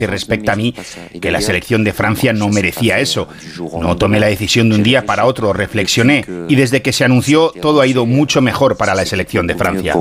respecta a mí, que la selección de Francia no merecía eso. No tomé la decisión de un día para otro, reflexioné, y desde que se anunció todo ha ido mucho mejor para la selección de Francia.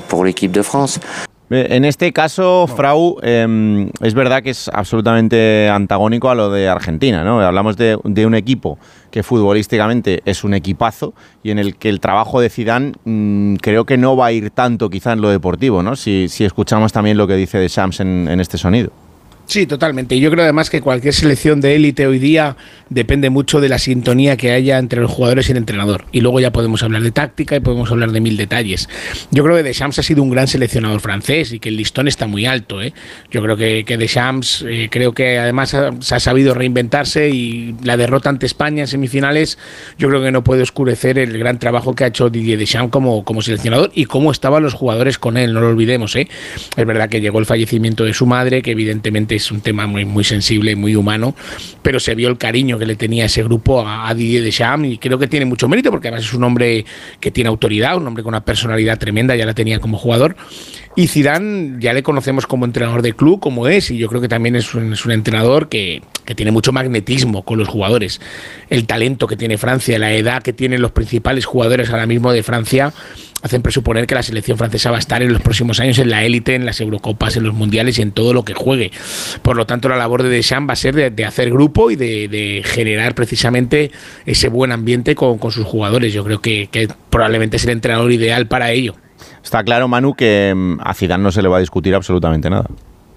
En este caso, Frau, es verdad que es absolutamente antagónico a lo de Argentina, ¿no? Hablamos de un equipo que futbolísticamente es un equipazo y en el que el trabajo de Zidane creo que no va a ir tanto quizá en lo deportivo, ¿no? Si escuchamos también lo que dice Deschamps en este sonido. Sí, totalmente. Y yo creo además que cualquier selección de élite hoy día depende mucho de la sintonía que haya entre los jugadores y el entrenador. Y luego ya podemos hablar de táctica y podemos hablar de mil detalles. Yo creo que Deschamps ha sido un gran seleccionador francés y que el listón está muy alto, ¿eh? Yo creo que Deschamps, creo que además se ha sabido reinventarse, y la derrota ante España en semifinales yo creo que no puede oscurecer el gran trabajo que ha hecho Didier Deschamps como seleccionador y cómo estaban los jugadores con él, no lo olvidemos, ¿eh? Es verdad que llegó el fallecimiento de su madre, que evidentemente es un tema muy, muy sensible, muy humano, pero se vio el cariño que le tenía ese grupo a Didier Deschamps, y creo que tiene mucho mérito porque además es un hombre que tiene autoridad, un hombre con una personalidad tremenda, ya la tenía como jugador. Y Zidane ya le conocemos como entrenador de club, como es, y yo creo que también es un entrenador que tiene mucho magnetismo con los jugadores. El talento que tiene Francia, la edad que tienen los principales jugadores ahora mismo de Francia, hacen presuponer que la selección francesa va a estar en los próximos años en la élite, en las Eurocopas, en los Mundiales y en todo lo que juegue. Por lo tanto, la labor de Deschamps va a ser de hacer grupo y de generar precisamente ese buen ambiente con sus jugadores. Yo creo que probablemente es el entrenador ideal para ello. Está claro, Manu, que a Zidane no se le va a discutir absolutamente nada.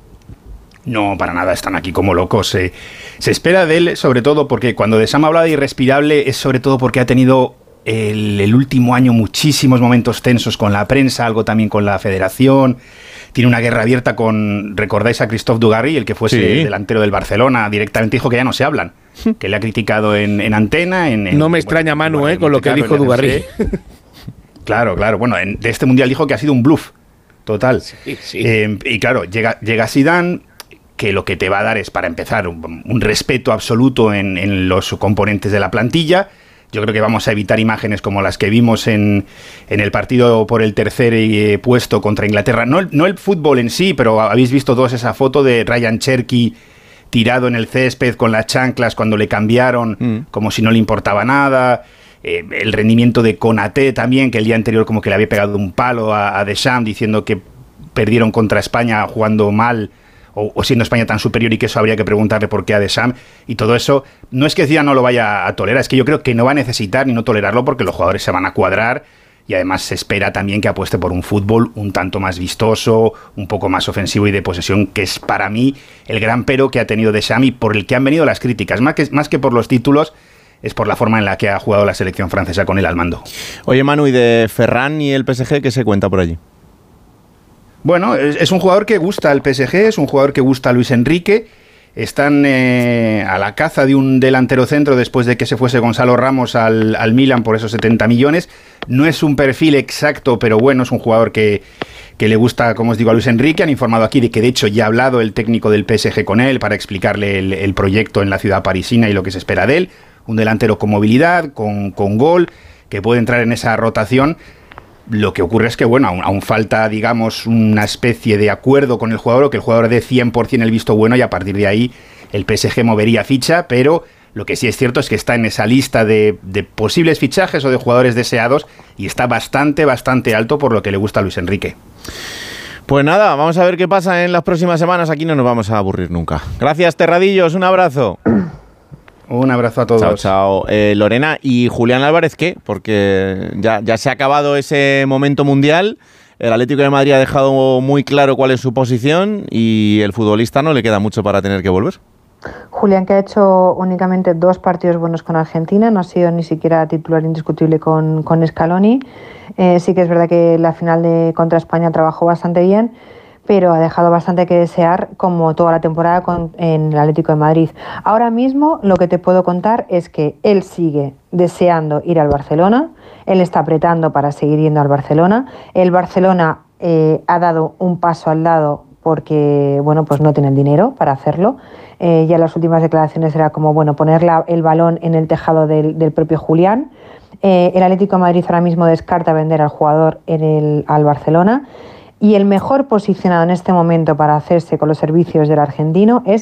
No, para nada, están aquí como locos. Se espera de él, sobre todo porque cuando Deschamps habla de irrespirable es sobre todo porque ha tenido el último año muchísimos momentos tensos con la prensa, algo también con la federación. Tiene una guerra abierta con, ¿recordáis a Christophe Dugarry, el que fuese delantero del Barcelona? Directamente dijo que ya no se hablan, que le ha criticado en antena. No me extraña, Manu, con lo que dijo Dugarry. Claro, bueno, de este mundial dijo que ha sido un bluff total. Sí. Y claro, llega Zidane, que lo que te va a dar es, para empezar, un respeto absoluto en los componentes de la plantilla. Yo creo que vamos a evitar imágenes como las que vimos en el partido por el tercer puesto contra Inglaterra. No el fútbol en sí, pero habéis visto todos esa foto de Ryan Cherky tirado en el césped con las chanclas cuando le cambiaron, como si no le importaba nada. El rendimiento de Konaté también, que el día anterior como que le había pegado un palo a Deschamps diciendo que perdieron contra España jugando mal, o siendo España tan superior, y que eso habría que preguntarle por qué a Deschamps. Y todo eso, no es que Zidane no lo vaya a tolerar, es que yo creo que no va a necesitar ni no tolerarlo, porque los jugadores se van a cuadrar, y además se espera también que apueste por un fútbol un tanto más vistoso, un poco más ofensivo y de posesión, que es para mí el gran pero que ha tenido Deschamps y por el que han venido las críticas, más que por los títulos. Es por la forma en la que ha jugado la selección francesa con él al mando. Oye, Manu, ¿y de Ferran y el PSG qué se cuenta por allí? Bueno, es un jugador que gusta al PSG, es un jugador que gusta a Luis Enrique. Están a la caza de un delantero centro después de que se fuese Gonzalo Ramos al Milan por esos 70 millones. No es un perfil exacto, pero bueno, es un jugador que le gusta, como os digo, a Luis Enrique. Han informado aquí de que de hecho ya ha hablado el técnico del PSG con él para explicarle el proyecto en la ciudad parisina y lo que se espera de él. Un delantero con movilidad, con gol, que puede entrar en esa rotación. Lo que ocurre es que, bueno, aún falta, digamos, una especie de acuerdo con el jugador, o que el jugador dé 100% el visto bueno, y a partir de ahí el PSG movería ficha, pero lo que sí es cierto es que está en esa lista de posibles fichajes o de jugadores deseados, y está bastante alto por lo que le gusta a Luis Enrique. Pues nada, vamos a ver qué pasa en las próximas semanas. Aquí no nos vamos a aburrir nunca. Gracias, Terradillos, un abrazo. Un abrazo a todos. Chao. Lorena, ¿y Julián Álvarez qué? Porque ya se ha acabado ese momento mundial. El Atlético de Madrid ha dejado muy claro cuál es su posición y el futbolista no le queda mucho para tener que volver. Julián, que ha hecho únicamente 2 partidos buenos con Argentina, no ha sido ni siquiera titular indiscutible con Scaloni. Sí que es verdad que la final contra España trabajó bastante bien, pero ha dejado bastante que desear, como toda la temporada en el Atlético de Madrid. Ahora mismo lo que te puedo contar es que él sigue deseando ir al Barcelona, él está apretando para seguir yendo al Barcelona. El Barcelona ha dado un paso al lado porque, bueno, pues no tienen dinero para hacerlo. Ya las últimas declaraciones era como, bueno, poner el balón en el tejado del propio Julián. El Atlético de Madrid ahora mismo descarta vender al jugador al Barcelona. y el mejor posicionado en este momento para hacerse con los servicios del argentino es